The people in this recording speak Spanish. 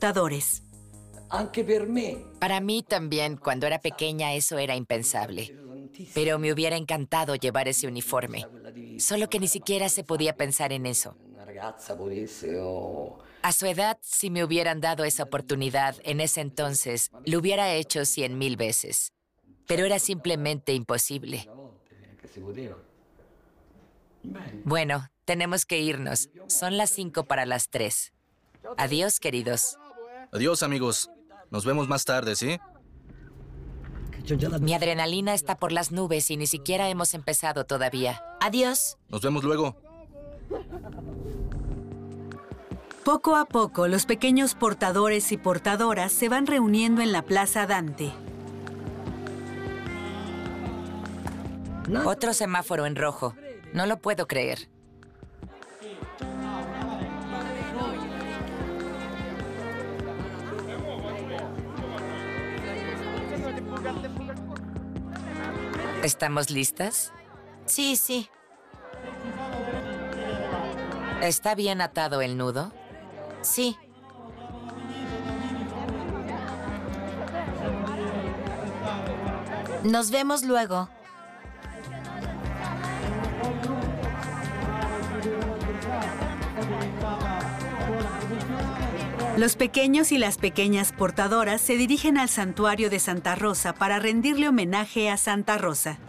portadores. Para mí también, cuando era pequeña, eso era impensable. Pero me hubiera encantado llevar ese uniforme. Solo que ni siquiera se podía pensar en eso. A su edad, si me hubieran dado esa oportunidad en ese entonces, lo hubiera hecho 100,000 veces. Pero era simplemente imposible. Bueno, tenemos que irnos. Son las 5 para las 3. Adiós, queridos. Adiós, amigos. Nos vemos más tarde, ¿sí? Mi adrenalina está por las nubes y ni siquiera hemos empezado todavía. Adiós. Nos vemos luego. Poco a poco, los pequeños portadores y portadoras se van reuniendo en la Plaza Dante. Otro semáforo en rojo. No lo puedo creer. ¿Estamos listas? Sí, sí. ¿Está bien atado el nudo? Sí. Nos vemos luego. Los pequeños y las pequeñas portadoras se dirigen al santuario de Santa Rosa para rendirle homenaje a Santa Rosa.